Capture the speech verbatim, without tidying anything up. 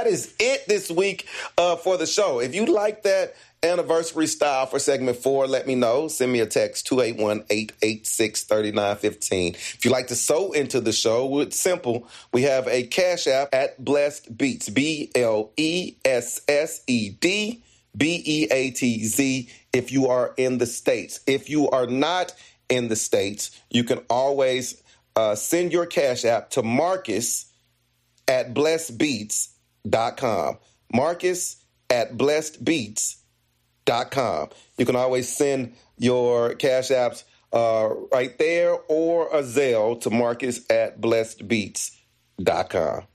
that is it this week uh, for the show. If you like that anniversary style for segment four, let me know. Send me a text, two eight one, eight eight six, three nine one five. If you like to sew into the show, it's simple. We have a Cash App at Blessed Beats, B L E S S E D B E A T Z, if you are in the States. If you are not in the States, you can always uh, send your Cash App to Marcus at blessed beats dot com. Marcus at blessed beats dot com. You can always send your Cash Apps uh, right there or a Zelle to Marcus at blessed beats dot com.